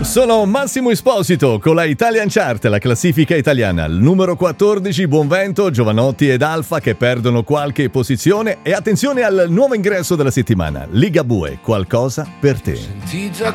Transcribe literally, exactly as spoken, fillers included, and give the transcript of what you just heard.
Sono Massimo Esposito con la Italian Chart, la classifica italiana. Al numero quattordici Buonvento, Giovanotti ed Alfa che perdono qualche posizione. E attenzione al nuovo ingresso della settimana, Ligabue, Qualcosa per te. Sentita